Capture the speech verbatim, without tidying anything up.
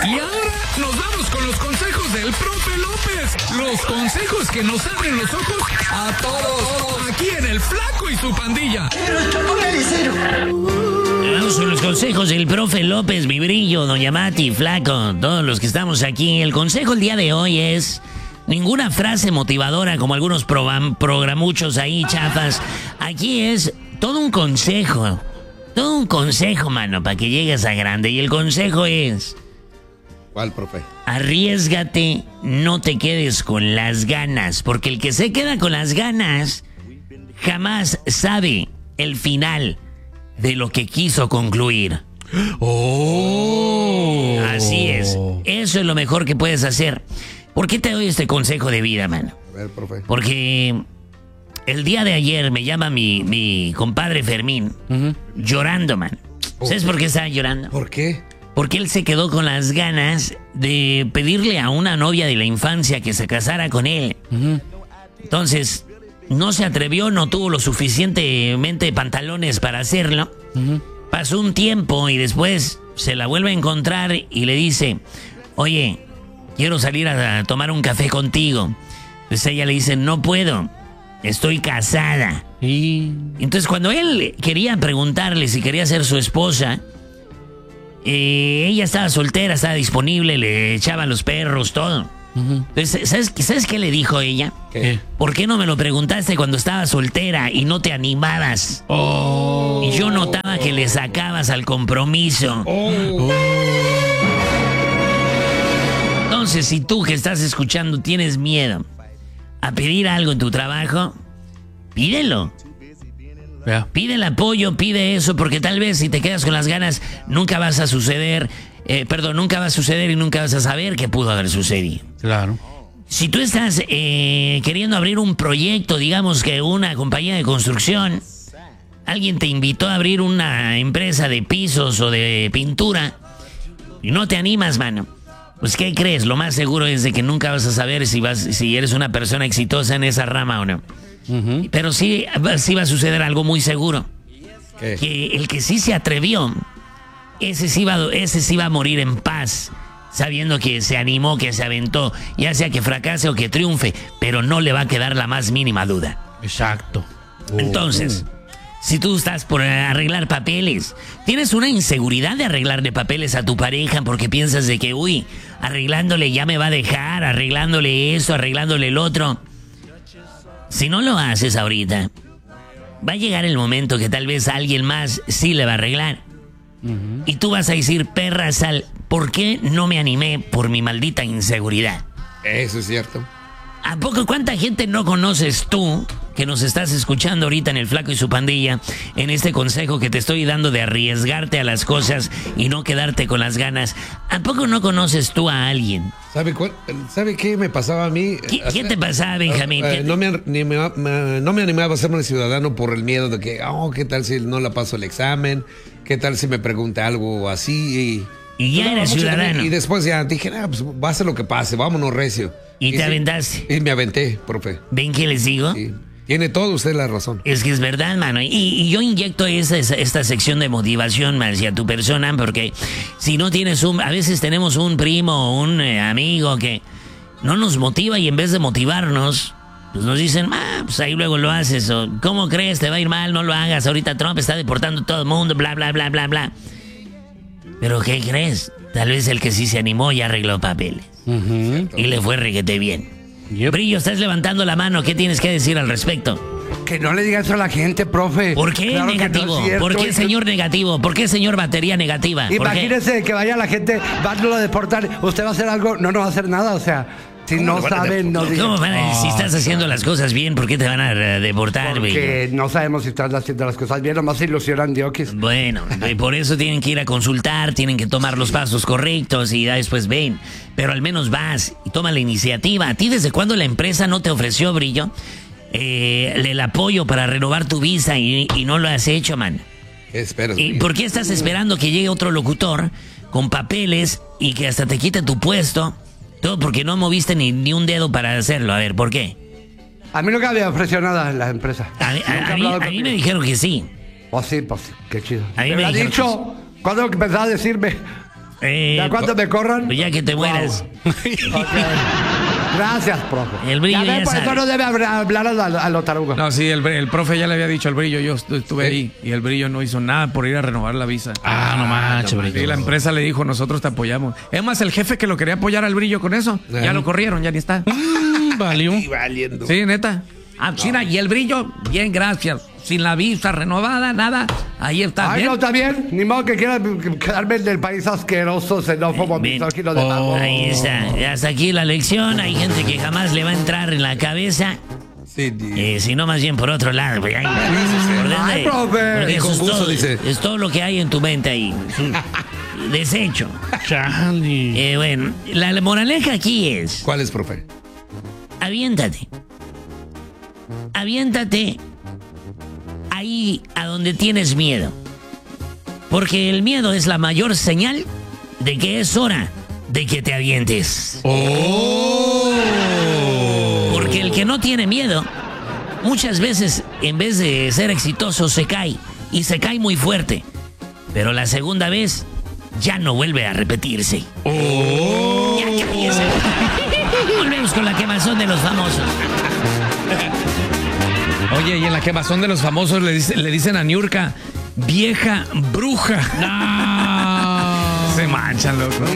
Y ahora nos vamos con los consejos del profe López. Los consejos que nos abren los ojos a todos. Aquí en El Flaco y su Pandilla. Vamos con los consejos del profe López, mi brillo, doña Mati, Flaco, todos los que estamos aquí. El consejo el día de hoy es ninguna frase motivadora como algunos program- programuchos ahí, chafas. Aquí es todo un consejo. Todo un consejo, mano, para que llegues a grande. Y el consejo es... ¿Cuál, profe? Arriésgate, no te quedes con las ganas. Porque el que se queda con las ganas jamás sabe el final de lo que quiso concluir. ¡Oh! Así es. Eso es lo mejor que puedes hacer. ¿Por qué te doy este consejo de vida, mano? A ver, profe. Porque el día de ayer me llama mi, mi compadre Fermín, uh-huh. llorando, man. ¿Sabes por qué estaba llorando? ¿Por qué? Porque él se quedó con las ganas de pedirle a una novia de la infancia que se casara con él. Uh-huh. Entonces, no se atrevió, no tuvo lo suficientemente pantalones para hacerlo. Uh-huh. Pasó un tiempo y después se la vuelve a encontrar y le dice, oye, quiero salir a tomar un café contigo. Entonces ella le dice, no puedo, estoy casada. Y... Entonces cuando él quería preguntarle si quería ser su esposa, eh, ella estaba soltera, estaba disponible, le echaban los perros, todo. Uh-huh. Entonces, ¿sabes, ¿sabes qué le dijo ella? ¿Qué? ¿Por qué no me lo preguntaste cuando estaba soltera y no te animabas? Oh. Y yo notaba que le sacabas al compromiso. Oh. Entonces, si tú que estás escuchando tienes miedo a pedir algo en tu trabajo, pídelo. Yeah. Pide el apoyo, pide eso, porque tal vez si te quedas con las ganas, nunca vas a suceder, eh, perdón, nunca va a suceder y nunca vas a saber qué pudo haber sucedido. Claro. Si tú estás eh, queriendo abrir un proyecto, digamos que una compañía de construcción, alguien te invitó a abrir una empresa de pisos o de pintura y no te animas, mano. Pues, ¿qué crees? Lo más seguro es de que nunca vas a saber si vas, si eres una persona exitosa en esa rama o no. Uh-huh. Pero sí, sí va a suceder algo muy seguro. ¿Qué? Que el que sí se atrevió, ese sí, va, ese sí va a morir en paz, sabiendo que se animó, que se aventó, ya sea que fracase o que triunfe, pero no le va a quedar la más mínima duda. Exacto. Entonces, si tú estás por arreglar papeles, tienes una inseguridad de arreglarle papeles a tu pareja porque piensas de que, uy, arreglándole ya me va a dejar, arreglándole esto, arreglándole el otro. Si no lo haces ahorita, va a llegar el momento que tal vez alguien más sí le va a arreglar. Uh-huh. Y tú vas a decir, perra sal, ¿por qué no me animé por mi maldita inseguridad? Eso es cierto. ¿A poco cuánta gente no conoces tú que nos estás escuchando ahorita en El Flaco y su Pandilla, en este consejo que te estoy dando de arriesgarte a las cosas y no quedarte con las ganas? ¿A poco no conoces tú a alguien? ¿Sabe, cuál, ¿sabe qué me pasaba a mí? ¿Qué, ¿qué te pasaba, Benjamín? Uh, uh, no, me, ni me, me, no me animaba a ser un ciudadano por el miedo de que, oh, ¿qué tal si no la paso el examen? ¿Qué tal si me pregunta algo así? Y, y ya eres ciudadano. También, y después ya dije, ah, pues pase lo que pase, vámonos recio. ¿Y, y te sí, aventaste? Y me aventé, profe. ¿Ven qué les digo? Sí. Tiene todo usted la razón. Es que es verdad, mano. Y, y yo inyecto esta, esta sección de motivación hacia tu persona, porque si no tienes un... A veces tenemos un primo o un eh, amigo que no nos motiva y en vez de motivarnos, pues nos dicen, ah, pues ahí luego lo haces. O, ¿cómo crees? Te va a ir mal, no lo hagas. Ahorita Trump está deportando a todo el mundo, bla, bla, bla, bla, bla. Pero ¿qué crees? Tal vez el que sí se animó ya arregló papeles. Uh-huh. Y le fue reguete bien. Yep. Brillo, estás levantando la mano. ¿Qué tienes que decir al respecto? Que no le digas eso a la gente, profe. ¿Por qué claro negativo? No es ¿Por qué señor negativo? ¿Por qué señor batería negativa? Imagínese que vaya la gente, va a deportar. Usted va a hacer algo, no, no va a hacer nada, o sea... Si no saben, no digan. ¿Cómo van a, si estás haciendo las cosas bien, ¿por qué te van a deportar, Porque bello? No sabemos si estás haciendo las cosas bien, nomás se ilusionan diokis. Bueno, por eso tienen que ir a consultar, tienen que tomar los pasos correctos y después ven. Pero al menos vas y toma la iniciativa. ¿A ti desde cuándo la empresa no te ofreció, Brillo, eh, el apoyo para renovar tu visa y, y no lo has hecho, man? ¿Qué esperas? ¿Y por qué estás esperando que llegue otro locutor con papeles y que hasta te quite tu puesto? Todo porque no moviste ni, ni un dedo para hacerlo. A ver, ¿por qué? A mí nunca me ofreció nada la empresa. A, a, a, mí, a mí me dijeron que sí. Pues sí, pues sí, qué chido. A mí me, me ha dicho, ¿cuándo empezaba a decirme? Eh, ¿Ya cuando me corran? Pues ya que te mueras. Ok. Gracias, profe. El brillo ya ya ves, por sabe. eso no debe hablar, hablar a, a los tarugos. No, sí, el, el profe ya le había dicho al brillo, yo estu- estuve ¿Sí? ahí y el brillo no hizo nada por ir a renovar la visa. Ah, no manches, Y brillo. la empresa le dijo, nosotros te apoyamos. Es más, el jefe que lo quería apoyar al brillo con eso, Ajá. ya lo corrieron, ya ni está. Mm, valió. Y valiendo. Sí, neta. Ah, China, y el brillo, bien, gracias. Sin la visa renovada, nada. Ahí está. Ay, bien. no, está bien. Ni modo que quiera quedarme en el país asqueroso, xenófobo, Bien. misógino de Oh. bajo. Ahí está. Hasta aquí la lección. Hay gente que jamás le va a entrar en la cabeza. Sí, di- Eh, sino más bien por otro lado. Pues, ay, ¿por dónde? Ay, profe. Porque eso es Inconfuso, todo, dice. es todo lo que hay en tu mente ahí. Es un desecho. Chale. Eh, bueno, la moraleja aquí es: ¿Cuál es, profe? aviéntate. Aviéntate ahí a donde tienes miedo. Porque el miedo es la mayor señal de que es hora de que te avientes. Porque el que no tiene miedo, muchas veces en vez de ser exitoso se cae. Y se cae muy fuerte. Pero la segunda vez ya no vuelve a repetirse. Ya cállese. Volvemos con la quemazón de los famosos. Oye, y en la quemazón de los famosos le, dice- le dicen a Niurka, vieja bruja. No. Se manchan, loco.